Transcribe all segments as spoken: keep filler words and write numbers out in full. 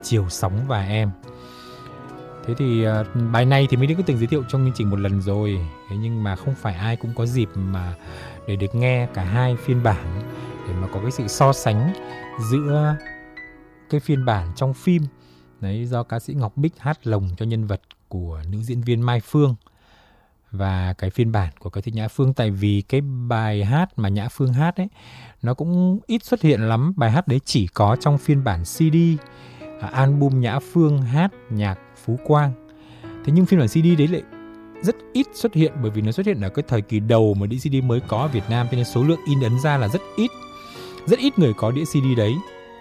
Chiều Sóng Và Em. Thế thì uh, bài này thì Mỹ Đức có từng giới thiệu trong chương trình một lần rồi. Thế nhưng mà không phải ai cũng có dịp mà để được nghe cả hai phiên bản, để mà có cái sự so sánh giữa cái phiên bản trong phim đấy do ca sĩ Ngọc Bích hát lồng cho nhân vật của nữ diễn viên Mai Phương và cái phiên bản của ca sĩ Nhã Phương. Tại vì cái bài hát mà Nhã Phương hát ấy nó cũng ít xuất hiện lắm. Bài hát đấy chỉ có trong phiên bản xê đê, à, album Nhã Phương hát nhạc Phú Quang. Thế nhưng phiên bản xê đê đấy lại rất ít xuất hiện, bởi vì nó xuất hiện ở cái thời kỳ đầu mà đĩa xê đê mới có ở Việt Nam, cho nên số lượng in ấn ra là rất ít. Rất ít người có đĩa xê đê đấy.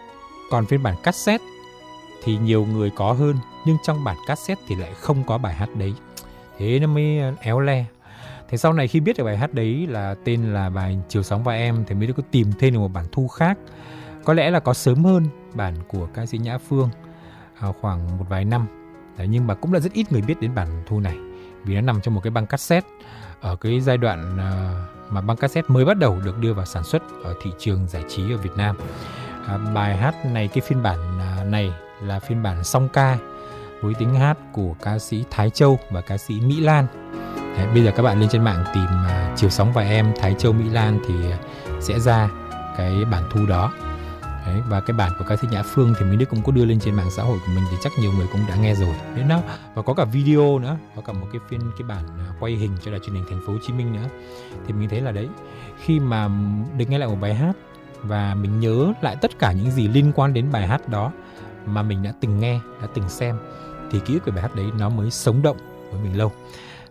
Còn phiên bản cassette thì nhiều người có hơn, nhưng trong bản cassette thì lại không có bài hát đấy. Thế nó mới éo le. Thế sau này khi biết được bài hát đấy là tên là bài Chiều Sóng Và Em thì mới có tìm thêm được một bản thu khác. Có lẽ là có sớm hơn bản của ca sĩ Nhã Phương khoảng một vài năm. Đấy, nhưng mà cũng là rất ít người biết đến bản thu này, vì nó nằm trong một cái băng cassette ở cái giai đoạn mà băng cassette mới bắt đầu được đưa vào sản xuất ở thị trường giải trí ở Việt Nam. À, bài hát này, cái phiên bản này là phiên bản song ca với tiếng hát của ca sĩ Thái Châu và ca sĩ Mỹ Lan. Đấy, bây giờ các bạn lên trên mạng tìm uh, Chiều Sóng Và Em Thái Châu Mỹ Lan thì uh, sẽ ra cái bản thu đó. Đấy, và cái bản của ca sĩ Nhã Phương thì Minh Đức cũng có đưa lên trên mạng xã hội của mình thì chắc nhiều người cũng đã nghe rồi. Đấy nó, và có cả video nữa, có cả một cái phiên cái bản quay hình cho đài truyền hình Thành phố Hồ Chí Minh nữa. Thì mình thấy là đấy, khi mà được nghe lại một bài hát và mình nhớ lại tất cả những gì liên quan đến bài hát đó mà mình đã từng nghe, đã từng xem, thì ký ức về bài hát đấy nó mới sống động với mình lâu.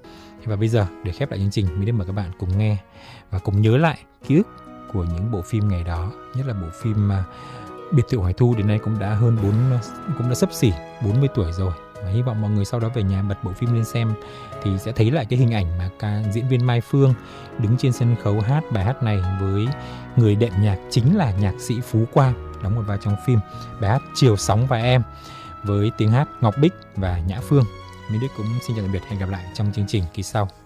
Và bây giờ để khép lại chương trình, mình đến mời các bạn cùng nghe và cùng nhớ lại ký ức của những bộ phim ngày đó, nhất là bộ phim uh, Biệt Thự Hoài Thu đến nay cũng đã hơn bốn, cũng đã xấp xỉ bốn mươi tuổi rồi. Và hy vọng mọi người sau đó về nhà bật bộ phim lên xem thì sẽ thấy lại cái hình ảnh mà ca diễn viên Mai Phương đứng trên sân khấu hát bài hát này với người đệm nhạc chính là nhạc sĩ Phú Quang đóng một vai trong phim. Bài hát Chiều Sóng Và Em với tiếng hát Ngọc Bích và Nhã Phương. Minh Đức cũng xin chào tạm biệt, hẹn gặp lại trong chương trình kỳ sau.